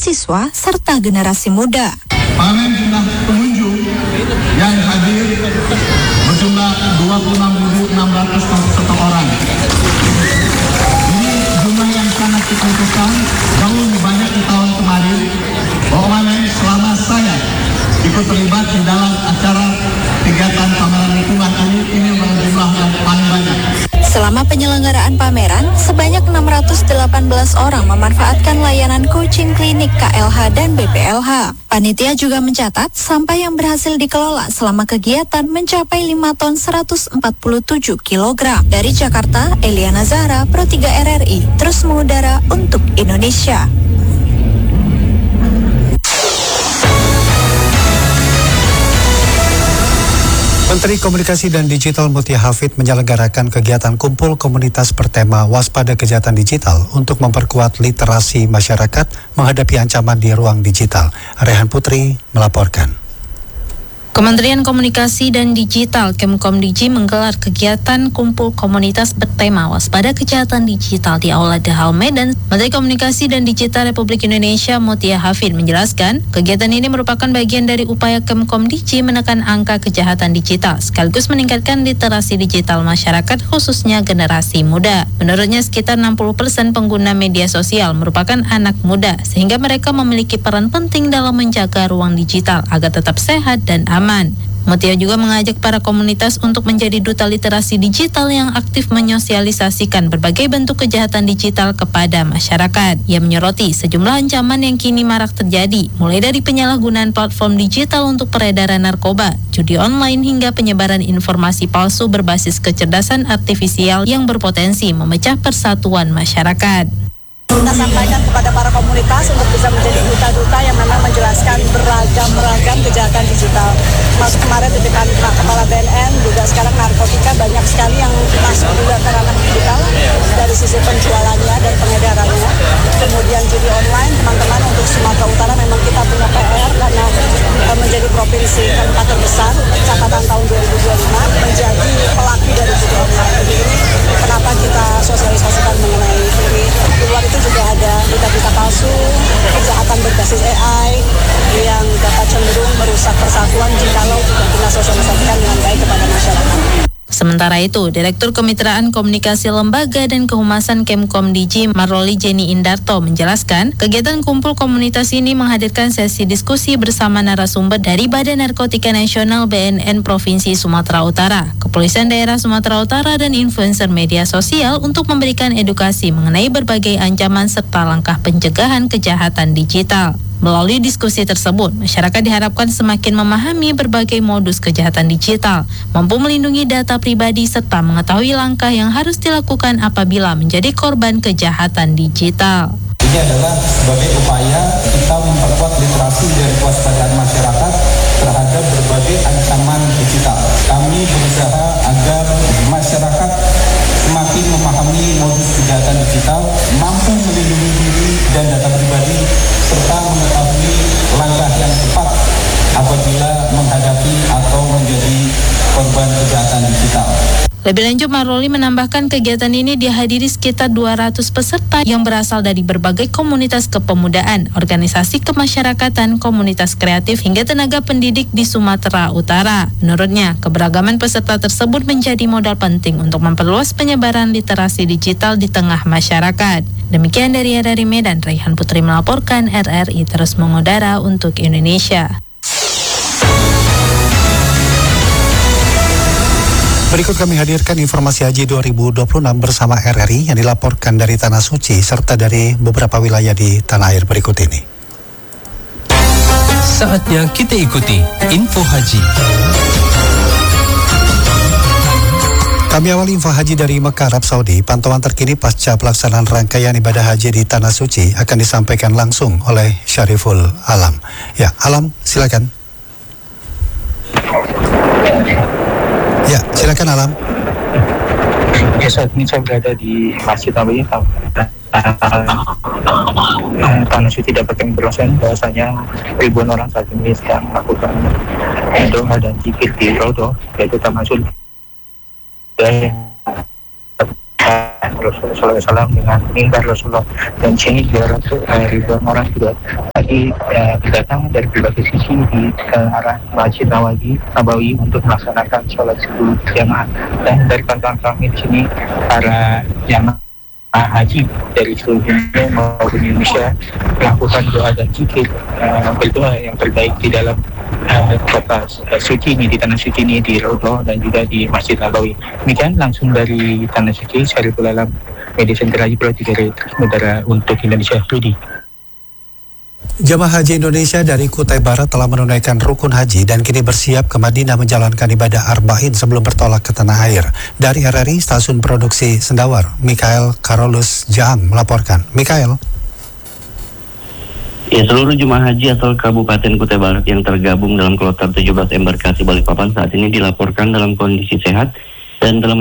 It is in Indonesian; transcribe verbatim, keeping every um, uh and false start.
mahasiswa, serta generasi muda. Panen jumlah pengunjung yang hadir berjumlah dua puluh enam ribu enam ratus satu orang. Ini jumlah yang sangat signifikan, jauh lebih banyak di tahun kemarin. Bahwa selama saya ikut terlibat di dalam acara kegiatan pameran lingkungan ini, ini berjumlah yang paling banyak. Selama penyelenggaraan pameran, sebanyak enam ratus delapan belas orang memanfaatkan layanan coaching klinik K L H dan B P L H. Panitia juga mencatat sampah yang berhasil dikelola selama kegiatan mencapai lima ton seratus empat puluh tujuh kilogram. Dari Jakarta, Eliana Zahra, Pro tiga R R I, terus mengudara untuk Indonesia. Menteri Komunikasi dan Digital Mutia Hafid menyelenggarakan kegiatan kumpul komunitas bertema waspada kejahatan digital untuk memperkuat literasi masyarakat menghadapi ancaman di ruang digital. Rehan Putri melaporkan. Kementerian Komunikasi dan Digital Kemkomdigi menggelar kegiatan kumpul komunitas bertema waspada kejahatan digital di Aula Dahal Medan. Menteri Komunikasi dan Digital Republik Indonesia Mutia Hafid menjelaskan, kegiatan ini merupakan bagian dari upaya Kemkomdigi menekan angka kejahatan digital sekaligus meningkatkan literasi digital masyarakat khususnya generasi muda. Menurutnya sekitar enam puluh persen pengguna media sosial merupakan anak muda sehingga mereka memiliki peran penting dalam menjaga ruang digital agar tetap sehat dan aman. Mutia juga mengajak para komunitas untuk menjadi duta literasi digital yang aktif menyosialisasikan berbagai bentuk kejahatan digital kepada masyarakat. Ia menyoroti sejumlah ancaman yang kini marak terjadi, mulai dari penyalahgunaan platform digital untuk peredaran narkoba, judi online hingga penyebaran informasi palsu berbasis kecerdasan artifisial yang berpotensi memecah persatuan masyarakat. Kita sampaikan kepada para komunitas untuk bisa menjadi duta-duta yang memang menjelaskan beragam-beragam kejahatan digital. Mas kemarin titipan Pak Kepala B N N, juga sekarang narkotika banyak sekali yang masuk juga ke ranah digital dari sisi penjualannya dan pengedarannya. Kemudian judi online, teman-teman untuk Sumatera Utara memang kita punya P R karena e, menjadi provinsi keempat terbesar catatan tahun dua ribu dua puluh lima menjadi pelaku dari judi online. Jadi ini kenapa kita sosialisasikan mengenai ini. Di luar itu juga ada berita-berita palsu, kejahatan berbasis A I yang dapat cenderung merusak persatuan jikalau tidak kita sosialisasikan dengan baik kepada masyarakat. Sementara itu, Direktur Kemitraan Komunikasi Lembaga dan Kehumasan Kemkomdigi Maroli Jenny Indarto menjelaskan, kegiatan kumpul komunitas ini menghadirkan sesi diskusi bersama narasumber dari Badan Narkotika Nasional B N N Provinsi Sumatera Utara, Kepolisian Daerah Sumatera Utara, dan influencer media sosial untuk memberikan edukasi mengenai berbagai ancaman serta langkah pencegahan kejahatan digital. Melalui diskusi tersebut, masyarakat diharapkan semakin memahami berbagai modus kejahatan digital, mampu melindungi data pribadi serta mengetahui langkah yang harus dilakukan apabila menjadi korban kejahatan digital. Ini adalah sebagai upaya kita memperkuat literasi dan kewaspadaan masyarakat terhadap berbagai ancaman digital. Kami berusaha agar masyarakat semakin memahami modus kejahatan digital, mampu melindungi diri dan data pribadi, serta mengetahui langkah yang tepat apabila menghadapi atau menjadi korban kejahatan digital. Lebih lanjut, Maroli menambahkan kegiatan ini dihadiri sekitar dua ratus peserta yang berasal dari berbagai komunitas kepemudaan, organisasi kemasyarakatan, komunitas kreatif, hingga tenaga pendidik di Sumatera Utara. Menurutnya, keberagaman peserta tersebut menjadi modal penting untuk memperluas penyebaran literasi digital di tengah masyarakat. Demikian dari R R I Medan, Rehan Putri melaporkan. R R I terus mengudara untuk Indonesia. Berikut kami hadirkan informasi Haji dua ribu dua puluh enam bersama R R I yang dilaporkan dari Tanah Suci serta dari beberapa wilayah di tanah air berikut ini. Saatnya kita ikuti Info Haji. Kami awali info haji dari Mekah, Arab Saudi. Pantauan terkini pasca pelaksanaan rangkaian ibadah haji di Tanah Suci akan disampaikan langsung oleh Syariful Alam. Ya, Alam, silakan. Ya, silakan Alam. Ya, saat ini saya berada di Masjid Nabawi, Tanah Suci dapat kami berlangsung bahwasanya ribuan orang saat ini sedang melakukan doa dan zikir di Raudhah, yaitu Taman Sul. Rasulullah shallallahu alaihi wasallam dengan mimbar Rasulullah, dan sini dua ratus ribuan orang juga tadi uh, datang dari berbagai sisi di uh, arah Masjid Nawawi Nabawi untuk melaksanakan sholat subuh jamaah. Dan dari pantauan kami di sini para jamaah haji dari seluruh dunia maupun Indonesia melakukan doa dan zikir, uh, berdoa yang terbaik di dalam uh, kota uh, suci ini, di tanah suci ini, di Raudhah dan juga di Masjid Nabawi. Demikian langsung dari tanah suci, Syariful Alam, Media Center Haji Pro tiga Udara untuk Indonesia. Rudi. Jemaah Haji Indonesia dari Kutai Barat telah menunaikan rukun haji dan kini bersiap ke Madinah menjalankan ibadah Arba'in sebelum bertolak ke tanah air. Dari R R I Stasiun Produksi Sendawar, Mikael Karolus Jaang melaporkan. Mikael. Ya, seluruh jemaah haji asal Kabupaten Kutai Barat yang tergabung dalam kloter tujuh belas embarkasi Balikpapan saat ini dilaporkan dalam kondisi sehat dan dalam